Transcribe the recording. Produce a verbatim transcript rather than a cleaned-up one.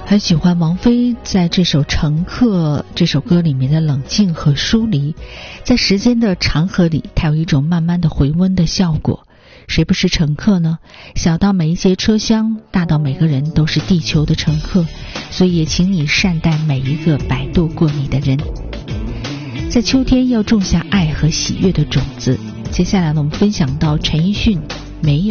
很喜欢王菲在这首《乘客》这首歌里面的冷静和疏离，在时间的长河里，它有一种慢慢的回温的效果。谁不是乘客呢？小到每一节车厢，大到每个人都是地球的乘客，所以也请你善待每一个摆渡过你的人。在秋天要种下爱和喜悦的种子。接下来呢，我们分享到陈奕迅《没有》。